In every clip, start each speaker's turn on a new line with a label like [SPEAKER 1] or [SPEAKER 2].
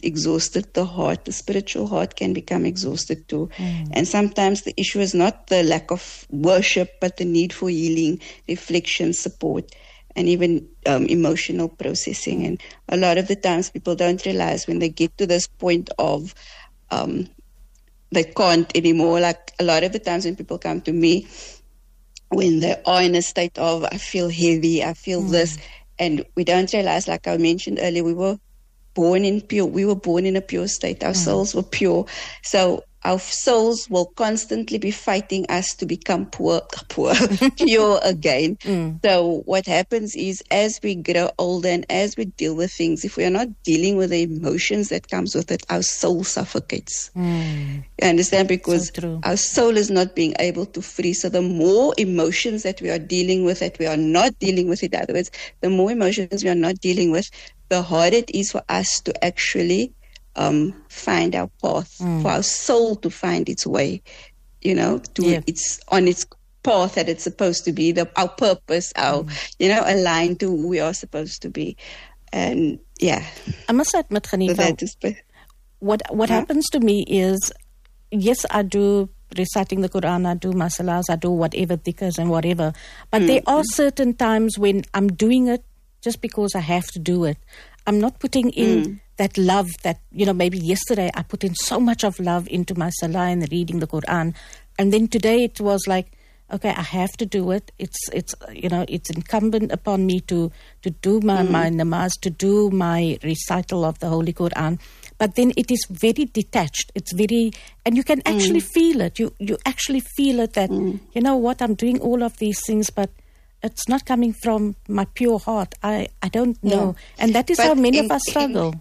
[SPEAKER 1] exhausted, the heart, the spiritual heart can become exhausted too. And sometimes the issue is not the lack of worship, but the need for healing, reflection, support, and even emotional processing. And a lot of the times people don't realize when they get to this point of they can't anymore. Like a lot of the times when people come to me, when they are in a state of, I feel heavy, I feel this, and we don't realize, like I mentioned earlier, we were born in a pure state. Our souls were pure. So our souls will constantly be fighting us to become pure again. So what happens is, as we grow older and as we deal with things, if we are not dealing with the emotions that comes with it, our soul suffocates. You understand? Because our soul is not being able to free. So the more emotions that we are dealing with, that we are not dealing with, in other words, the more emotions we are not dealing with, the harder it is for us to actually find our path, for our soul to find its way, it's on its path that it's supposed to be, our purpose, our, aligned to who we are supposed to be. And
[SPEAKER 2] I must admit, Geneva, what happens to me is, yes, I do reciting the Quran, I do masalas, I do whatever, dhikrs and whatever, but there are certain times when I'm doing it just because I have to do it. I'm not putting in that love that, maybe yesterday I put in so much of love into my salah and reading the Quran. And then today it was like, okay, I have to do it. It's incumbent upon me to do my namaz, to do my recital of the Holy Quran. But then it is very detached. It's very, and you can actually feel it. You actually feel it that, I'm doing all of these things, but it's not coming from my pure heart. I don't know. And that is how many of us struggle.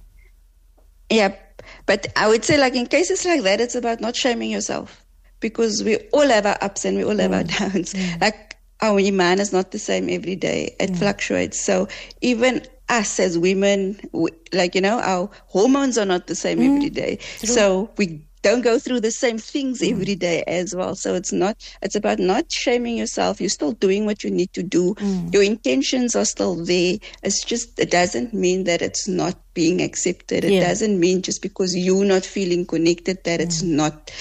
[SPEAKER 1] But I would say, like, in cases like that, it's about not shaming yourself, because we all have our ups and we all have our downs. Like, our iman is not the same every day. It fluctuates. So even us as women, our hormones are not the same every day. True. So we don't go through the same things every day as well. So it's about not shaming yourself. You're still doing what you need to do. Your intentions are still there. It's just, it doesn't mean that it's not being accepted. It doesn't mean just because you're not feeling connected that it's not,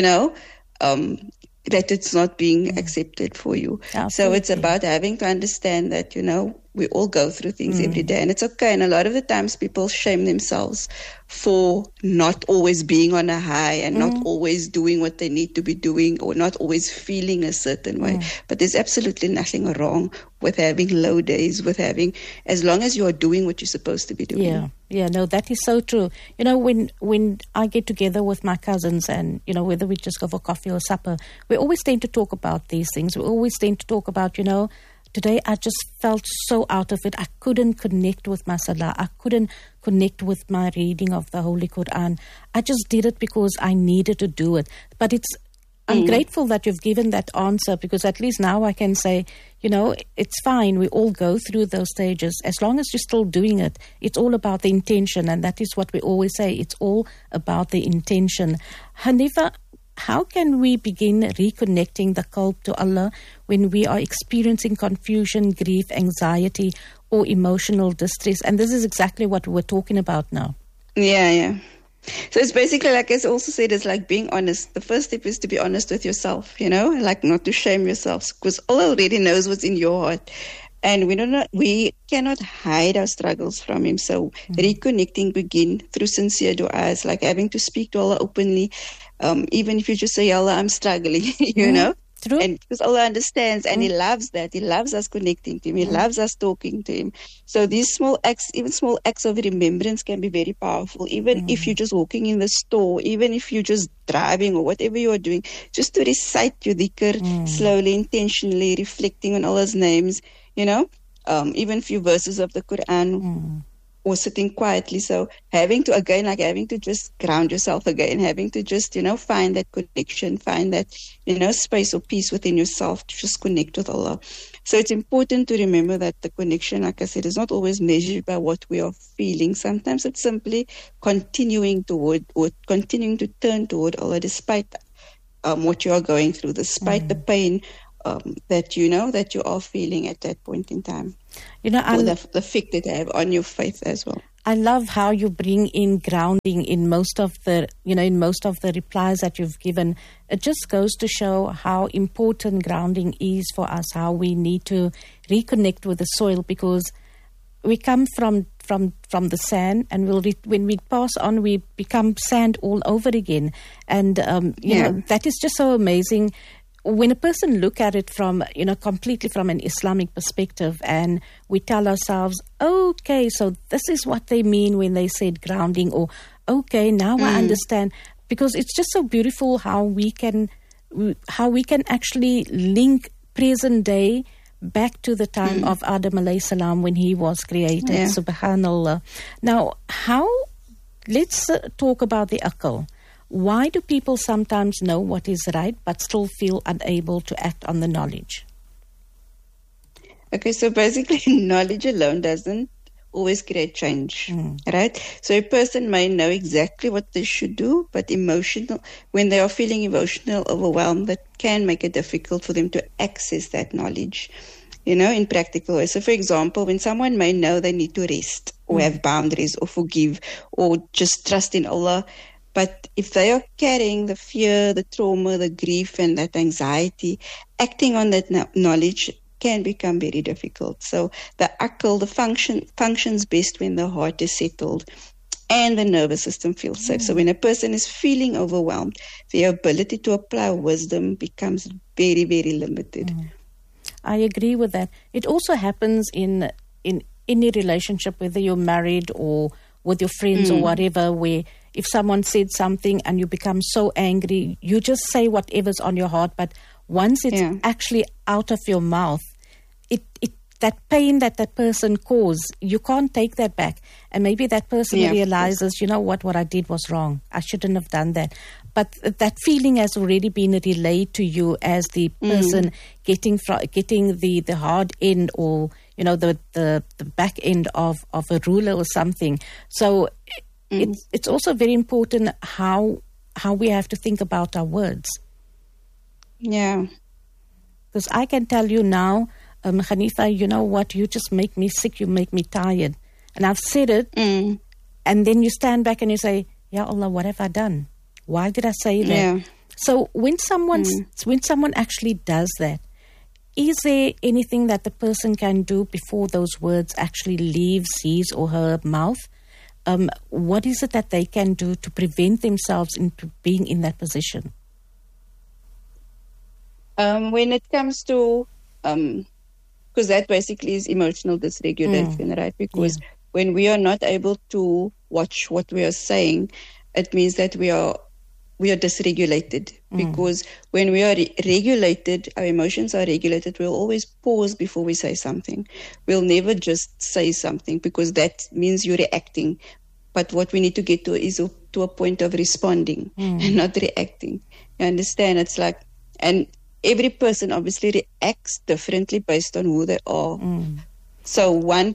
[SPEAKER 1] that it's not being accepted for you. Absolutely. So it's about having to understand that, we all go through things every day, and it's okay. And a lot of the times people shame themselves for not always being on a high and not always doing what they need to be doing, or not always feeling a certain way. But there's absolutely nothing wrong with having low days, as long as you are doing what you're supposed to be doing.
[SPEAKER 2] Yeah, no, that is so true. When I get together with my cousins and, whether we just go for coffee or supper, we always tend to talk about these things. We always tend to talk about, today I just felt so out of it. I couldn't connect with my salah. I couldn't connect with my reading of the Holy Quran. I just did it because I needed to do it. But I'm grateful that you've given that answer, because at least now I can say, it's fine. We all go through those stages. As long as you're still doing it, it's all about the intention. And that is what we always say. It's all about the intention. Hanifa, how can we begin reconnecting the qalb to Allah when we are experiencing confusion, grief, anxiety, or emotional distress? And this is exactly what we're talking about now.
[SPEAKER 1] Yeah. So it's basically, like I also said, it's like being honest. The first step is to be honest with yourself, like not to shame yourself, because Allah already knows what's in your heart. And we cannot hide our struggles from Him. So reconnecting begin through sincere du'as, like having to speak to Allah openly. Even if you just say, Allah, I'm struggling,
[SPEAKER 2] True.
[SPEAKER 1] And because Allah understands and He loves that. He loves us connecting to Him. He loves us talking to Him. So these small acts of remembrance can be very powerful. Even if you're just walking in the store, even if you're just driving or whatever you are doing, just to recite your dhikr slowly, intentionally, reflecting on Allah's names, even a few verses of the Quran. Or sitting quietly. So having to just ground yourself again, having to just, find that connection, find that, space or peace within yourself to just connect with Allah. So it's important to remember that the connection, like I said, is not always measured by what we are feeling. Sometimes it's simply continuing to turn toward Allah despite what you are going through, despite the pain that you are feeling at that point in time.
[SPEAKER 2] Or
[SPEAKER 1] the effect it have on your faith as well.
[SPEAKER 2] I love how you bring in grounding in most of the replies that you've given. It just goes to show how important grounding is for us, how we need to reconnect with the soil, because we come from the sand, and when we pass on, we become sand all over again. And you know, that is just so amazing. When a person look at it from, completely from an Islamic perspective, and we tell ourselves, okay, so this is what they mean when they said grounding, or okay, now I understand, because it's just so beautiful how we can actually link present day back to the time of Adam alayhi salam when he was created. Subhanallah. Now, let's talk about the aql. Why do people sometimes know what is right but still feel unable to act on the knowledge?
[SPEAKER 1] Okay, so basically knowledge alone doesn't always create change, right? So a person may know exactly what they should do, but when they are feeling emotional overwhelmed, that can make it difficult for them to access that knowledge, in practical ways. So for example, when someone may know they need to rest or have boundaries or forgive or just trust in Allah, but if they are carrying the fear, the trauma, the grief, and that anxiety, acting on that knowledge can become very difficult. So the aql, functions best when the heart is settled and the nervous system feels safe. So when a person is feeling overwhelmed, their ability to apply wisdom becomes very, very limited.
[SPEAKER 2] I agree with that. It also happens in any relationship, whether you're married or with your friends or whatever, where if someone said something and you become so angry, you just say whatever's on your heart. But once it's actually out of your mouth, that pain that person caused, you can't take that back. And maybe that person realizes, what I did was wrong. I shouldn't have done that. But that feeling has already been relayed to you as the person getting the hard end, or the back end of a ruler or something. So it's also very important how we have to think about our words.
[SPEAKER 1] Yeah.
[SPEAKER 2] Because I can tell you now, Hanifa, you know what, you just make me sick, you make me tired. And I've said it, and then you stand back and you say, Ya Allah, what have I done? Why did I say that?
[SPEAKER 1] Yeah.
[SPEAKER 2] So when someone actually does that, is there anything that the person can do before those words actually leave his or her mouth? What is it that they can do to prevent themselves into being in that position?
[SPEAKER 1] When it comes to, because that basically is emotional dysregulation, right? Because when we are not able to watch what we are saying, it means that we are dysregulated. Because when we are regulated, our emotions are regulated, we'll always pause before we say something. We'll never just say something, because that means you're reacting. But what we need to get to is to a point of responding and not reacting. You understand? It's like, and every person obviously reacts differently based on who they are. So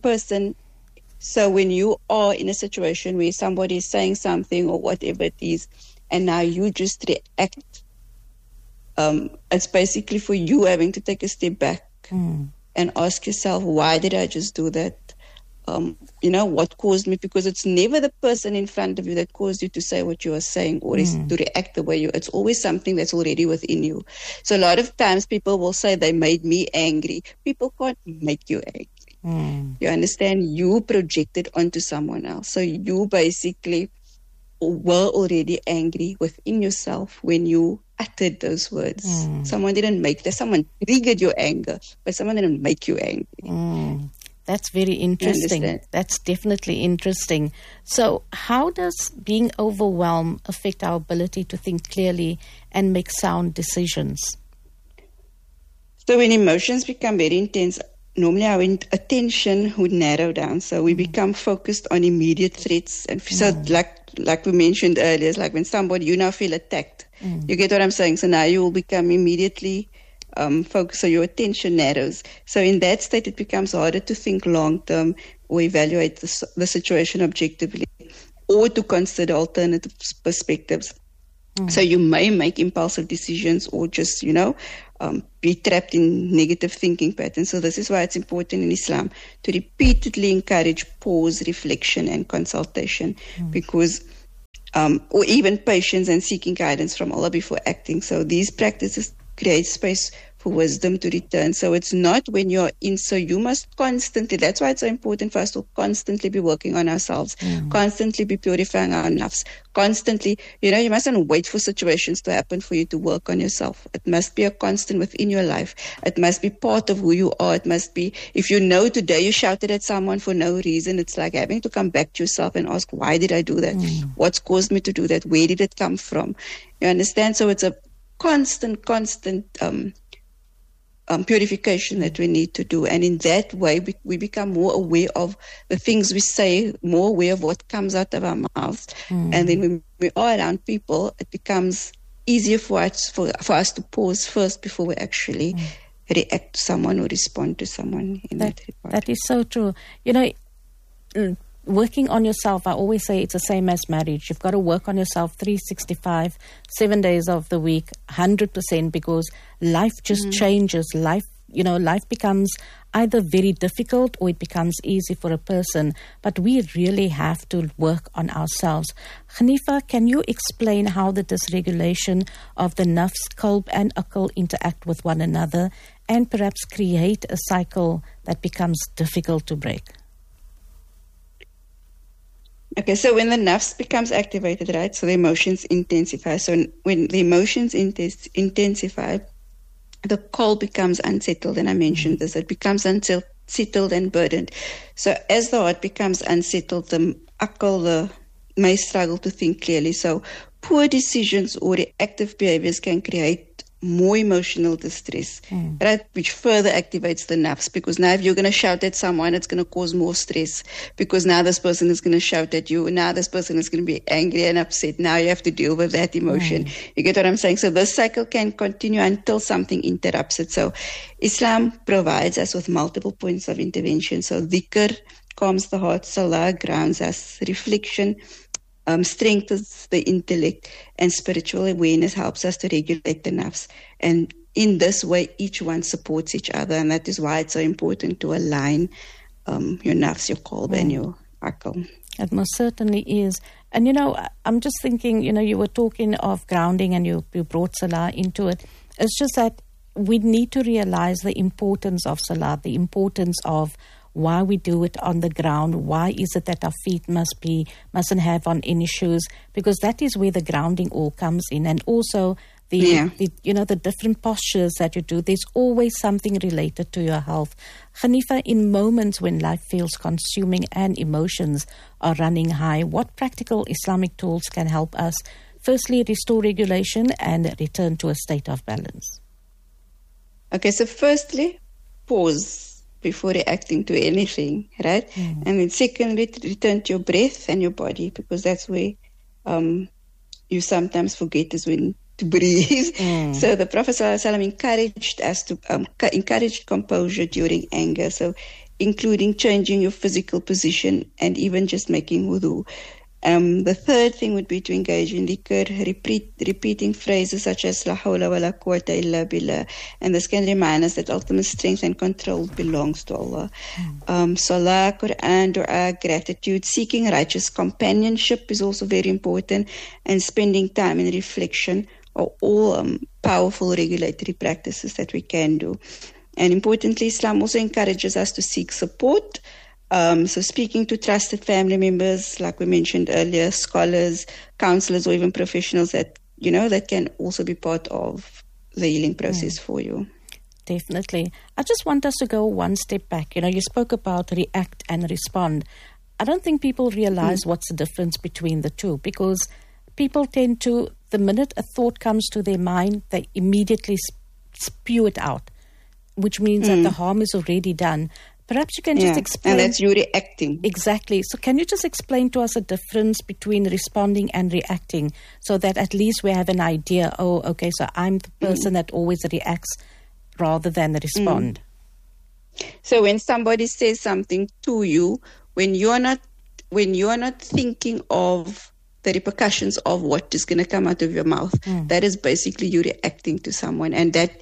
[SPEAKER 1] when you are in a situation where somebody is saying something or whatever it is, and now you just react, it's basically for you having to take a step back and ask yourself, why did I just do that? What caused me? Because it's never the person in front of you that caused you to say what you are saying or to react the way it's always something that's already within you. So a lot of times people will say they made me angry. People can't make you angry. You understand? You projected onto someone else. So you basically were already angry within yourself when you uttered those words. Someone triggered your anger, but someone didn't make you angry.
[SPEAKER 2] That's very interesting. That's definitely interesting. So how does being overwhelmed affect our ability to think clearly and make sound decisions?
[SPEAKER 1] So when emotions become very intense, normally our attention would narrow down. So we become focused on immediate threats. And so like we mentioned earlier, it's like when you now feel attacked. You get what I'm saying? So now you will become immediately focused, so your attention narrows. So in that state, it becomes harder to think long-term or evaluate the situation objectively, or to consider alternative perspectives. So you may make impulsive decisions, or just, be trapped in negative thinking patterns. So this is why it's important in Islam to repeatedly encourage pause, reflection, and consultation, because or even patience and seeking guidance from Allah before acting. So these practices create space for wisdom to return. So it's not when you're in, so you must constantly, that's why it's so important for us to constantly be working on ourselves, constantly be purifying our nafs, constantly, you mustn't wait for situations to happen for you to work on yourself. It must be a constant within your life. It must be part of who you are. It must be, if you know today you shouted at someone for no reason, it's like having to come back to yourself and ask, why did I do that? What's caused me to do that? Where did it come from? You understand? So it's a constant purification that we need to do. And in that way, we become more aware of the things we say, more aware of what comes out of our mouths. And then when we are around people, it becomes easier for us to pause first before we actually react to someone or respond to someone in that regard.
[SPEAKER 2] That is so true. Working on yourself, I always say it's the same as marriage. You've got to work on yourself 365, 7 days of the week, 100%, because life just changes. Life becomes either very difficult or it becomes easy for a person. But we really have to work on ourselves. Hanifa, can you explain how the dysregulation of the nafs, qalb and aql interact with one another and perhaps create a cycle that becomes difficult to break?
[SPEAKER 1] Okay, so when the nafs becomes activated, right, so the emotions intensify. So when the emotions intensify, the qalb becomes unsettled, and I mentioned this. It becomes unsettled and burdened. So as the heart becomes unsettled, the aql may struggle to think clearly. So poor decisions or reactive behaviors can create more emotional distress, right? Which further activates the nafs, because now if you're going to shout at someone, it's going to cause more stress, because now this person is going to shout at you, now this person is going to be angry and upset. Now you have to deal with that emotion. You get what I'm saying? So this cycle can continue until something interrupts it. So Islam provides us with multiple points of intervention. So dhikr calms the heart, salah grounds us, reflection strengthens the intellect, and spiritual awareness helps us to regulate the nafs. And in this way, each one supports each other, and that is why it's so important to align your nafs, your qalb, and your aql.
[SPEAKER 2] It most certainly is. And, I'm just thinking, you were talking of grounding and you brought salah into it. It's just that we need to realize the importance of salah, the importance of why we do it on the ground. Why is it that our feet mustn't have on any shoes? Because that is where the grounding all comes in. And also the different postures that you do. There's always something related to your health. Hanifa, in moments when life feels consuming and emotions are running high, what practical Islamic tools can help us firstly restore regulation and return to a state of balance?
[SPEAKER 1] Okay, so firstly, pause before reacting to anything, right? And then secondly, return to your breath and your body, because that's where you sometimes forget is when to breathe. So the Prophet ﷺ encouraged us to encourage composure during anger, so including changing your physical position and even just making wudu. The third thing would be to engage in dhikr, repeating phrases such as La hawla wa la quwwata illa billah, and this can remind us that ultimate strength and control belongs to Allah. Salah, Quran, dua, gratitude, seeking righteous companionship is also very important, and spending time in reflection are all powerful regulatory practices that we can do. And importantly, Islam also encourages us to seek support. So speaking to trusted family members, like we mentioned earlier, scholars, counselors, or even professionals that can also be part of the healing process for you.
[SPEAKER 2] Definitely. I just want us to go one step back. You spoke about react and respond. I don't think people realize what's the difference between the two, because people tend to, the minute a thought comes to their mind, they immediately spew it out, which means that the harm is already done. Perhaps you can just explain.
[SPEAKER 1] And that's you reacting.
[SPEAKER 2] Exactly. So can you just explain to us the difference between responding and reacting, so that at least we have an idea, so I'm the person that always reacts rather than respond.
[SPEAKER 1] So when somebody says something to you, when you're not thinking of the repercussions of what is going to come out of your mouth, that is basically you reacting to someone. And that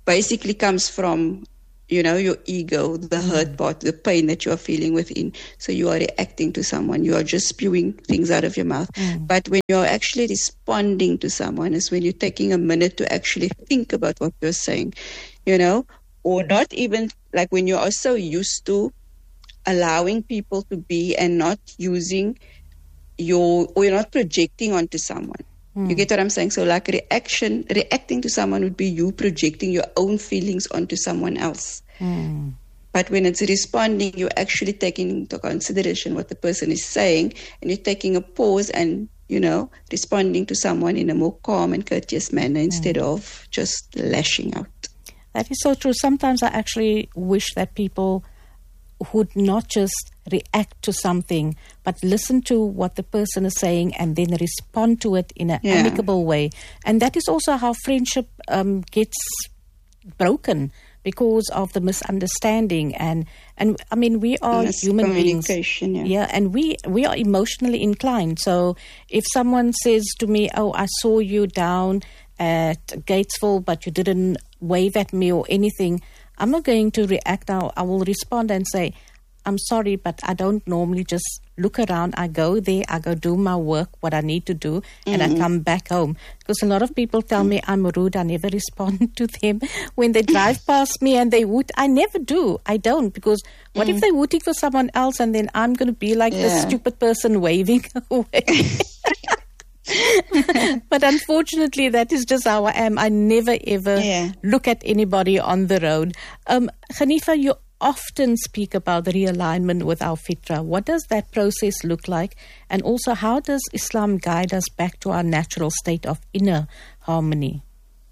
[SPEAKER 1] basically comes from, your ego, the hurt part, the pain that you are feeling within. So you are reacting to someone. You are just spewing things out of your mouth. But when you're actually responding to someone is when you're taking a minute to actually think about what you're saying, or not even like when you are so used to allowing people to be and not using or you're not projecting onto someone. You get what I'm saying? So like reacting to someone would be you projecting your own feelings onto someone else. But when it's responding, you're actually taking into consideration what the person is saying, and you're taking a pause and, responding to someone in a more calm and courteous manner instead of just lashing out.
[SPEAKER 2] That is so true. Sometimes I actually wish that people would not just react to something, but listen to what the person is saying and then respond to it in an amicable way. And that is also how friendship gets broken, because of the misunderstanding. And I mean, we are human beings. Yeah, and we are emotionally inclined. So if someone says to me, oh, I saw you down at Gatesville, but you didn't wave at me or anything, I'm not going to react now. I will respond and say, I'm sorry, but I don't normally just look around. I go there, I go do my work, what I need to do, and I come back home. Because a lot of people tell me I'm rude. I never respond to them when they drive past me and they woot. I never do. I don't, because what if they're wooting for someone else and then I'm going to be like the stupid person waving away? But unfortunately, that is just how I am. I never ever look at anybody on the road. Geneva, you often speak about the realignment with our fitra. What does that process look like? And also, how does Islam guide us back to our natural state of inner harmony?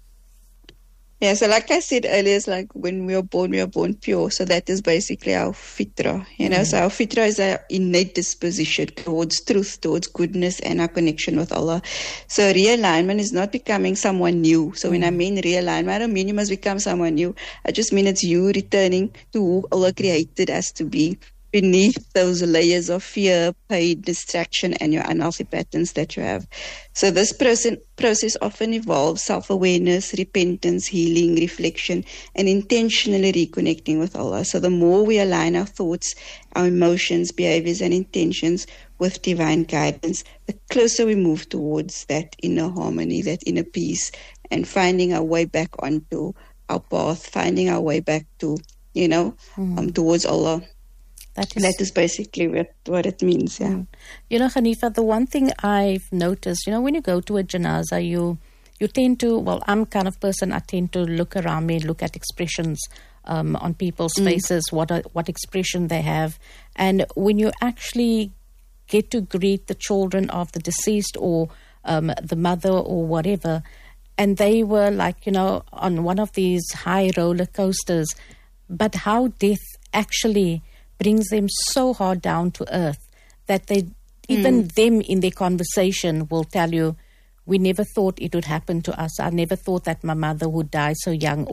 [SPEAKER 1] Yeah, so like I said earlier, it's like when we are born pure. So that is basically our fitra, So our fitra is our innate disposition towards truth, towards goodness, and our connection with Allah. So realignment is not becoming someone new. So when I mean realignment, I don't mean you must become someone new. I just mean it's you returning to who Allah created us to be, beneath those layers of fear, pain, distraction, and your unhealthy patterns that you have. So this process often involves self-awareness, repentance, healing, reflection, and intentionally reconnecting with Allah. So the more we align our thoughts, our emotions, behaviors, and intentions with divine guidance, the closer we move towards that inner harmony, that inner peace, and finding our way back onto our path, finding our way back to, towards Allah. That is basically what it means, yeah.
[SPEAKER 2] Geneva, the one thing I've noticed, when you go to a janaza, you tend to, I'm kind of person, I tend to look around me, look at expressions on people's faces, what expression they have. And when you actually get to greet the children of the deceased or the mother or whatever, and they were like, on one of these high roller coasters, but how death actually brings them so hard down to earth that they, even them in their conversation will tell you, we never thought it would happen to us. I never thought that my mother would die so young.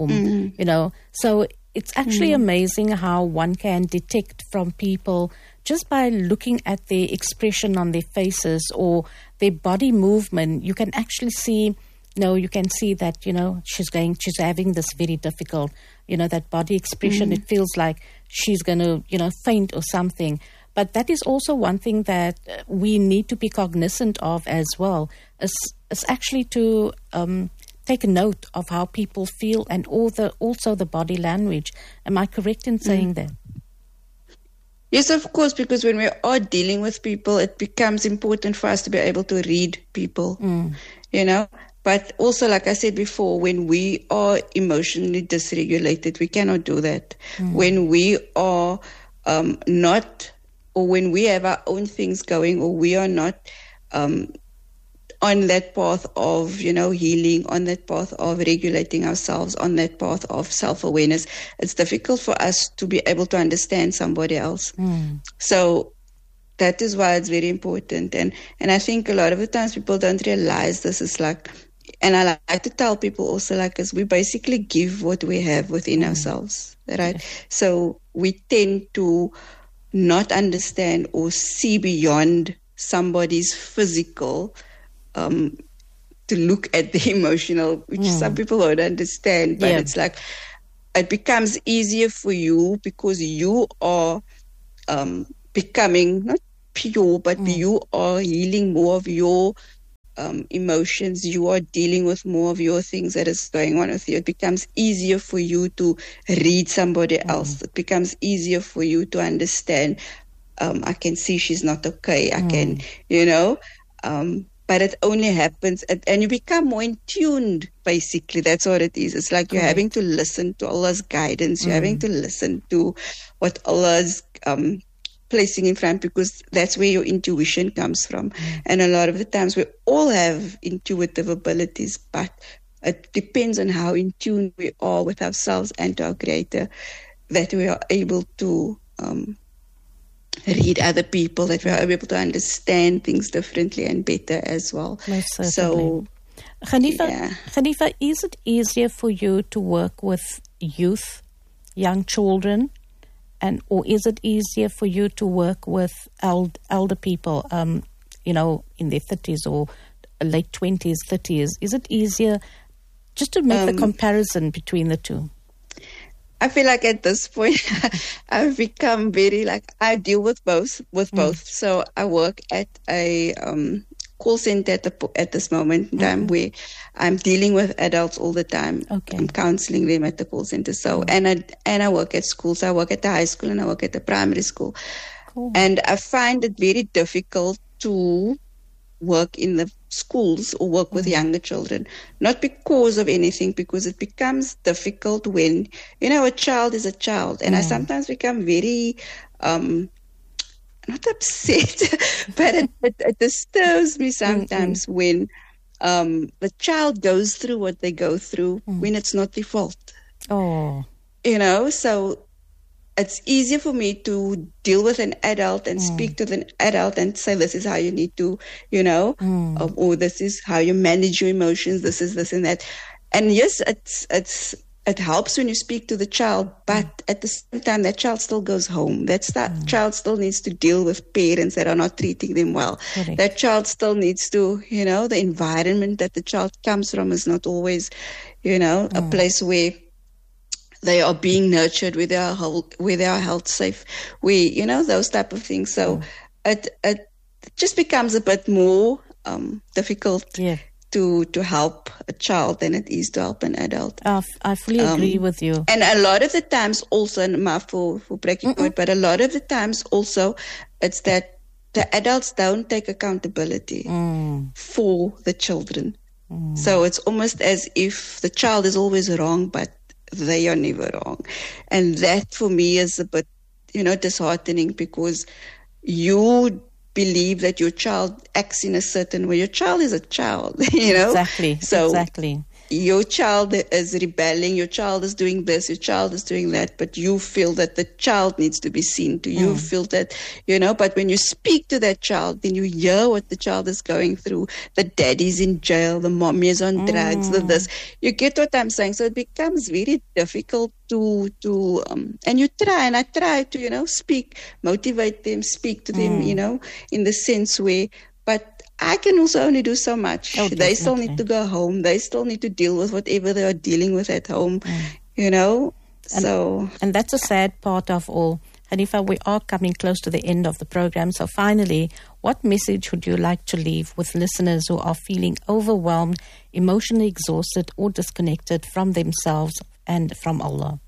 [SPEAKER 2] So it's actually amazing how one can detect from people just by looking at their expression on their faces or their body movement. You can actually see, you can see that, she's having this very difficult, that body expression. It feels like she's going to, faint or something. But that is also one thing that we need to be cognizant of as well, is actually to take a note of how people feel and also the body language. Am I correct in saying that?
[SPEAKER 1] Yes, of course, because when we are dealing with people, it becomes important for us to be able to read people, But also, like I said before, when we are emotionally dysregulated, we cannot do that. When we are not, or when we have our own things going, or we are not on that path of, healing, on that path of regulating ourselves, on that path of self-awareness, it's difficult for us to be able to understand somebody else. So that is why it's very important. And I think a lot of the times people don't realize this is like, and I like to tell people also, like, as we basically give what we have within ourselves, right? Yes. So we tend to not understand or see beyond somebody's physical to look at the emotional, which some people don't understand, but it's like, it becomes easier for you because you are becoming not pure, but you are healing more of your emotions. You are dealing with more of your things that is going on with you. It becomes easier for you to read somebody else. It becomes easier for you to understand. I can see she's not okay. I can, but it only happens, and you become more in tuned, basically. That's what it is. It's like you're having to listen to Allah's guidance. You're having to listen to what Allah's placing in front, because that's where your intuition comes from. And a lot of the times we all have intuitive abilities, but it depends on how in tune we are with ourselves and to our Creator, that we are able to read other people, that we are able to understand things differently and better as well. So,
[SPEAKER 2] Hanifa, is it easier for you to work with youth, young children, or is it easier for you to work with elder people, in their 30s or late 20s, 30s? Is it easier, just to make the comparison between the two?
[SPEAKER 1] I feel like at this point, I've become I deal with both. So I work at a call center at this moment in time where I'm dealing with adults all the time. I'm counseling them at the call center. So and I work at schools. I work at the high school and I work at the primary school. Cool. And I find it very difficult to work in the schools or work with younger children, not because of anything, because it becomes difficult when, a child is a child. And I sometimes become very, not upset, but it disturbs me sometimes when the child goes through what they go through when it's not their fault. So it's easier for me to deal with an adult and speak to an adult and say, this is how you need to, or this is how you manage your emotions, this is this and that. And yes, it helps when you speak to the child, but at the same time, that child still goes home. That child still needs to deal with parents that are not treating them well.
[SPEAKER 2] Correct.
[SPEAKER 1] That child still needs to, the environment that the child comes from is not always, a place where they are being nurtured, with our health safe, those type of things. So it just becomes a bit more difficult to help a child than it is to help an adult.
[SPEAKER 2] I fully agree with you.
[SPEAKER 1] And a lot of the times also, and for breaking point, but a lot of the times also, it's that the adults don't take accountability for the children. So it's almost as if the child is always wrong, but they are never wrong. And that for me is a bit, disheartening, because you believe that your child acts in a certain way. Your child is a child,
[SPEAKER 2] Exactly.
[SPEAKER 1] So
[SPEAKER 2] exactly.
[SPEAKER 1] Your child is rebelling, your child is doing this, your child is doing that, but you feel that the child needs to be seen to. You feel that, but when you speak to that child, then you hear what the child is going through. The daddy's in jail, the mommy is on drugs, the this. You get what I'm saying? So it becomes very difficult to and you try, and I try to, speak, motivate them, speak to them, in the sense where, but I can also only do so much. They still need to go home. They still need to deal with whatever they are dealing with at home, so.
[SPEAKER 2] And that's a sad part of all. Hanifa, we are coming close to the end of the program. So finally, what message would you like to leave with listeners who are feeling overwhelmed, emotionally exhausted, or disconnected from themselves and from Allah?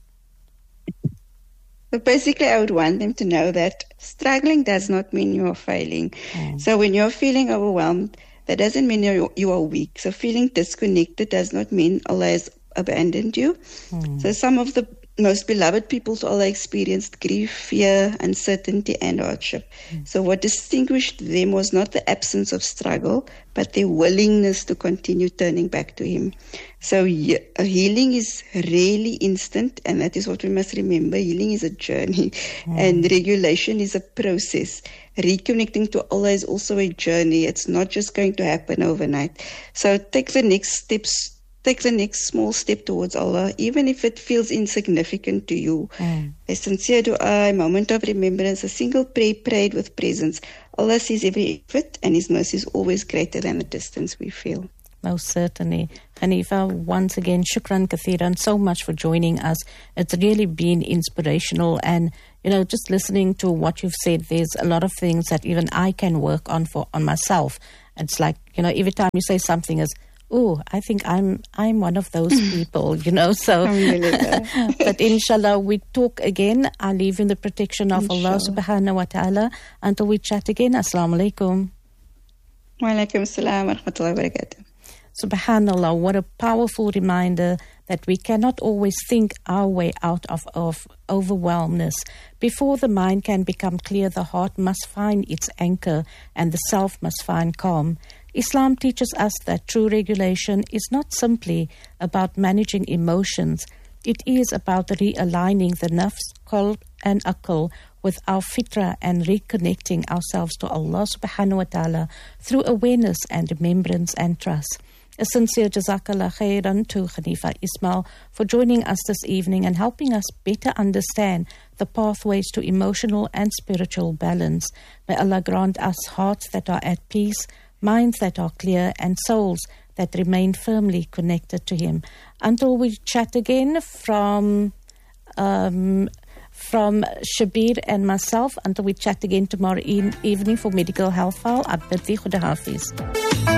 [SPEAKER 1] But basically, I would want them to know that struggling does not mean you are failing. So when you're feeling overwhelmed, that doesn't mean you are weak. So feeling disconnected does not mean Allah has abandoned you. So some of the most beloved people to Allah experienced grief, fear, uncertainty, and hardship. So what distinguished them was not the absence of struggle, but their willingness to continue turning back to Him. So healing is really instant, and that is what we must remember. Healing is a journey, and regulation is a process. Reconnecting to Allah is also a journey. It's not just going to happen overnight. So take the next steps. Take the next small step towards Allah, even if it feels insignificant to you. A sincere dua, a moment of remembrance, a single prayer prayed with presence. Allah sees every effort, and His mercy is always greater than the distance we feel.
[SPEAKER 2] Most certainly. Hanifa, once again, shukran kathiran so much for joining us. It's really been inspirational, and just listening to what you've said, there's a lot of things that even I can work on myself. It's like, every time you say something is, oh, I think I'm one of those people, so. But inshallah, we talk again. I'll leave you in the protection of Allah subhanahu wa ta'ala. Until we chat again, Assalamu alaikum.
[SPEAKER 1] Wa alaikum assalam wa rahmatullahi wa barakatuh.
[SPEAKER 2] Subhanallah, what a powerful reminder that we cannot always think our way out of overwhelmness. Before the mind can become clear, the heart must find its anchor and the self must find calm. Islam teaches us that true regulation is not simply about managing emotions. It is about realigning the nafs, qalb and aql with our fitra and reconnecting ourselves to Allah subhanahu wa ta'ala through awareness and remembrance and trust. A sincere Jazakallah khairan to Hanifa Ismail for joining us this evening and helping us better understand the pathways to emotional and spiritual balance. May Allah grant us hearts that are at peace, minds that are clear, and souls that remain firmly connected to Him. Until we chat again, from Shabir and myself, until we chat again tomorrow evening for Medical Health File, I bid thee Khuda Hafiz.